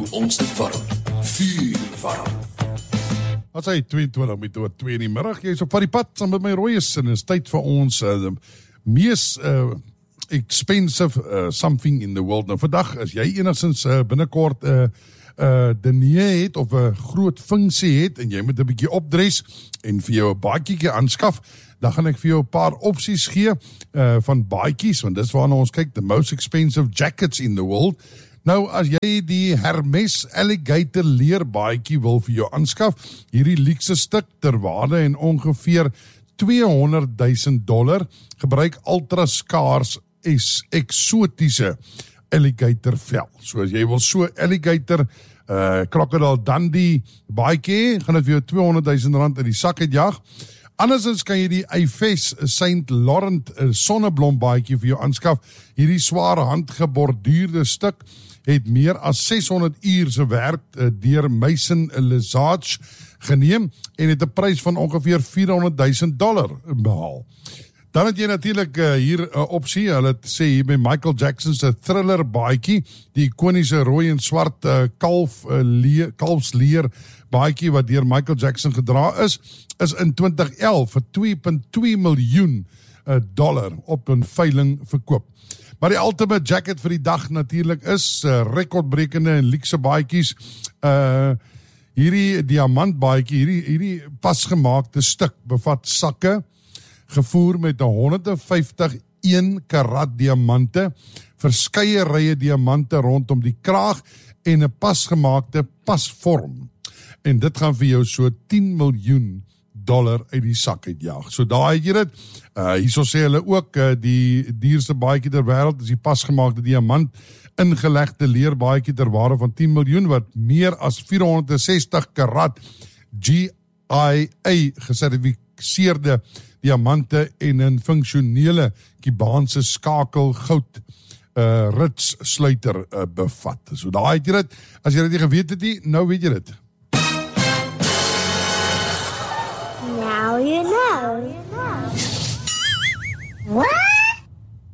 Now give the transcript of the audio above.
ons dit warm. Vuur warm. Wat sê 22 met oor 2 in die middag, jy is op van die pad saam met my Rooies en is tyd vir ons mees expensive something in the world. Nou vandag, as jy enigszins binnekort diner het of 'n groot funksie het en jy moet 'n bietjie opdres en vir jou 'n baadjie aanskaf, dan gaan ek vir jou 'n paar opsies gee van baadjies, want dis waarna ons kyk, the most expensive jackets in the world. Nou, as jy die Hermes Alligator leer baadjie wil vir jou aanskaf, hierdie luukse stuk ter waarde en ongeveer $200,000, gebruik ultra skaars eksotiese alligator vel. So as jy wil so alligator Crocodile Dundee baadjie, gaan dit vir jou R200,000 in die sak uitjag. Andersins kan jy die Yves Saint Laurent sonneblom baadjie vir jou aanskaf. Hierdie swaar handgeborduurde stuk het meer as 600 uur se werk deur Maison Lesage geneem en het 'n prys van ongeveer $400,000 behaal. Dan het jy natuurlik hier 'n opsie, hulle sê hier by Michael Jackson se Thriller baadjie, die ikoniese rooi en swart kalfsleer baadjie wat deur Michael Jackson gedra is in 2011 vir $2.2 miljoen op 'n veiling verkoop. Maar die ultimate jacket vir die dag natuurlik is rekordbrekende en luukse baadjies. Hierdie diamant baadjie, hierdie pasgemaakte stuk bevat sakke gevoer met 150 1 karat diamante, verskeie rye diamante rondom die kraag en 'n pasgemaakte pasvorm. En dit gaan vir jou so $10 miljoen uit die sak uitjaag. So daar het jy dit. Hierso sê hulle ook die duurste baadjie ter wêreld is die pasgemaakte diamant ingelegde leer baadjie ter waarde van $10 miljoen wat meer as 460 karat GIA gesertifiseerde diamante en 'n funksionele Kubaanse skakel goud rits sluiter bevat. So daar het jy dit. As jy dit nie geweet het nie, nou weet jy dit.